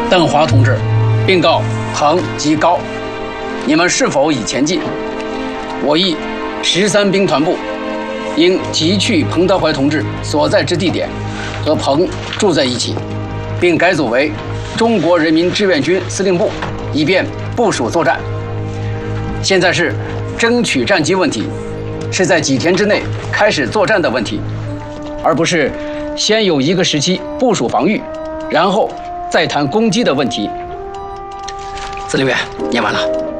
邓华同志，并告彭及高，你们是否已前进？我议13兵团部应急去彭德怀同志所在之地点，和彭住在一起，并改组为中国人民志愿军司令部，以便部署作战。现在是争取战机问题，是在几天之内开始作战的问题，而不是先有一个时期部署防御，然后再谈攻击的问题。司令员，念完了。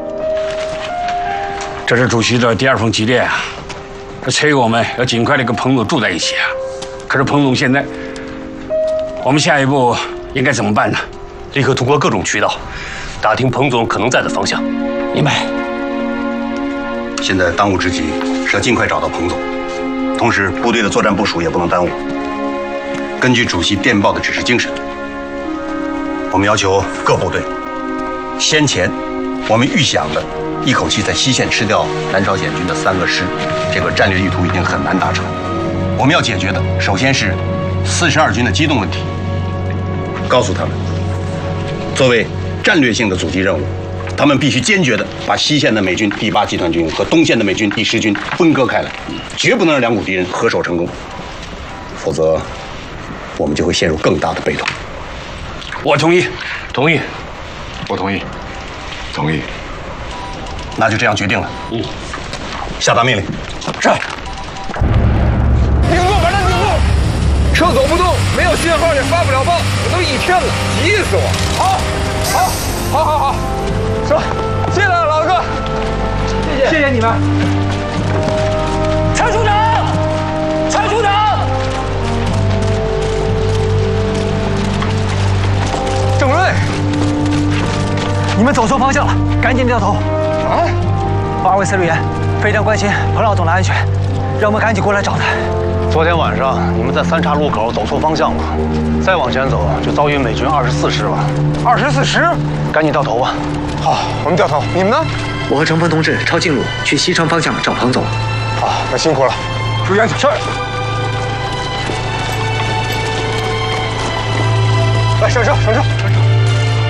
这是主席的第2封急电啊，这催我们要尽快的跟彭总住在一起啊。可是彭总现在，我们下一步应该怎么办呢？ 立刻通过各种渠道打听彭总可能在的方向。 明白。 现在当务之急是要尽快找到彭总，同时部队的作战部署也不能耽误。根据主席电报的指示精神，我们要求各部队，先前我们预想的一口气在西线吃掉南朝鲜军的3个师，这个战略意图已经很难达成。我们要解决的首先是42军的机动问题，告诉他们，作为战略性的阻击任务，他们必须坚决地把西线的美军第8集团军和东线的美军第10军分割开来，绝不能让两股敌人合手成功，否则我们就会陷入更大的被动。 我同意， 同意， 我同意，同意。 那就这样决定了。下达命令。 是。 顶住，把它顶住！车走不动，没有信号也发不了报，我都1天了，急死我！好，说，谢了，老哥，谢谢你们。 蔡处长，蔡处长， 郑瑞， 你们走错方向了，赶紧掉头。 啊 8位司令员非常关心彭老总的安全，让我们赶紧过来找他。 昨天晚上你们在3岔路口走错方向了，再往前走就遭遇美军24师了。 24师， 赶紧掉头吧。 好，我们掉头。你们呢？ 我和程鹏同志抄近路去西城方向找彭总。 好，那辛苦了，注意安全。是。来，上车。